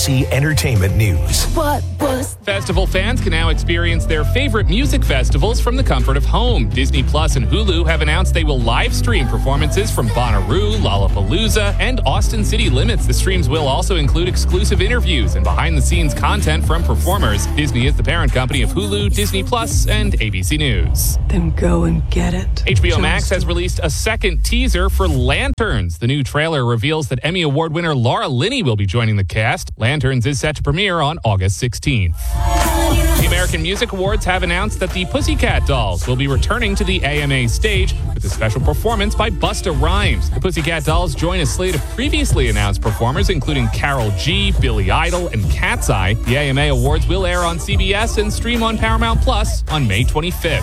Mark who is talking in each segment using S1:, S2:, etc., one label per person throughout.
S1: ABC Entertainment News.
S2: Festival fans can now experience their favorite music festivals from the comfort of home. Disney Plus and Hulu have announced they will live stream performances from Bonnaroo, Lollapalooza, and Austin City Limits. The streams will also include exclusive interviews and behind-the-scenes content from performers. Disney is the parent company of Hulu, Disney Plus, and ABC News.
S3: Then go and get it.
S2: HBO Max has released a second teaser for Lanterns. The new trailer reveals that Emmy Award winner Laura Linney will be joining the cast. Lanterns is set to premiere on August 16th. The American Music Awards have announced that the Pussycat Dolls will be returning to the AMA stage with a special performance by Busta Rhymes. The Pussycat Dolls join a slate of previously announced performers, including Karol G, Billy Idol, and Cat's Eye. The AMA Awards will air on CBS and stream on Paramount Plus on May 25th.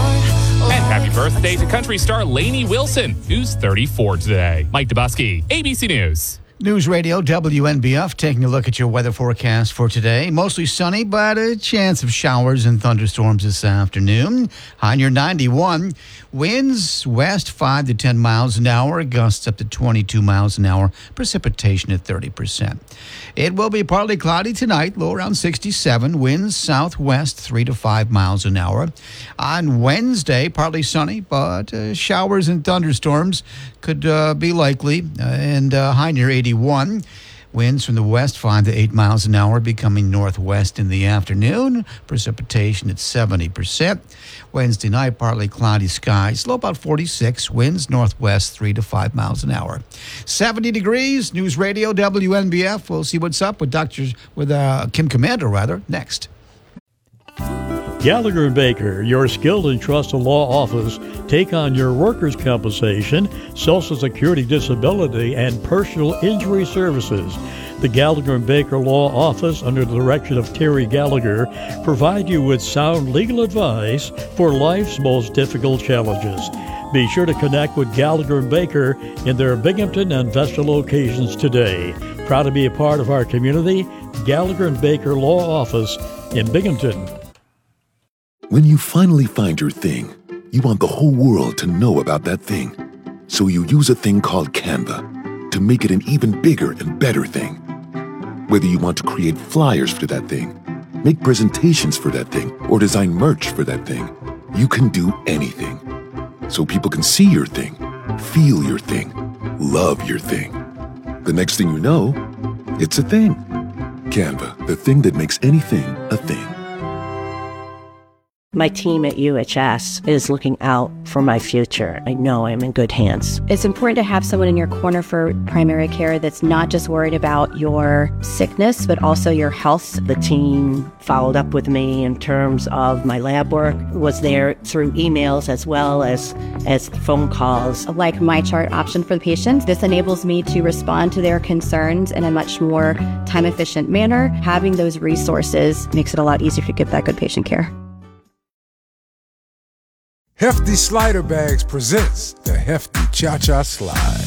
S2: And happy birthday to country star Lainey Wilson, who's 34 today. Mike Dubusky, ABC News.
S4: News Radio WNBF taking a look at your weather forecast for today. Mostly sunny, but a chance of showers and thunderstorms this afternoon. High near 91. Winds west 5 to 10 miles an hour. Gusts up to 22 miles an hour. Precipitation at 30%. It will be partly cloudy tonight, low around 67. Winds southwest 3 to 5 miles an hour. On Wednesday, partly sunny, but showers and thunderstorms could be likely. And high near 81. Winds from the west 5 to 8 miles an hour, becoming northwest in the afternoon. Precipitation at 70%. Wednesday night, partly cloudy skies. Low about 46. Winds northwest 3 to 5 miles an hour. 70 degrees. News Radio WNBF. We'll see what's up with Kim Komando next.
S5: Gallagher & Baker, your skilled and trusted law office, take on your workers' compensation, Social Security disability, and personal injury services. The Gallagher & Baker Law Office, under the direction of Terry Gallagher, provide you with sound legal advice for life's most difficult challenges. Be sure to connect with Gallagher & Baker in their Binghamton and Vesta locations today. Proud to be a part of our community, Gallagher & Baker Law Office in Binghamton.
S6: When you finally find your thing, you want the whole world to know about that thing. So you use a thing called Canva to make it an even bigger and better thing. Whether you want to create flyers for that thing, make presentations for that thing, or design merch for that thing, you can do anything. So people can see your thing, feel your thing, love your thing. The next thing you know, it's a thing. Canva, the thing that makes anything a thing.
S7: My team at UHS is looking out for my future. I know I'm in good hands.
S8: It's important to have someone in your corner for primary care that's not just worried about your sickness, but also your health.
S7: The team followed up with me in terms of my lab work, was there through emails as well as phone calls.
S8: Like MyChart option for the patient, this enables me to respond to their concerns in a much more time-efficient manner. Having those resources makes it a lot easier to get that good patient care.
S9: Hefty Slider Bags presents the Hefty Cha-Cha Slide.